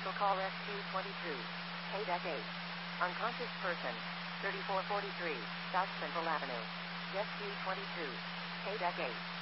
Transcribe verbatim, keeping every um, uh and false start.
Vehicle call S Q twenty-two. K-Deck eight. Unconscious person. thirty-four forty-three, South Central Avenue. S Q twenty-two. K-Deck eight.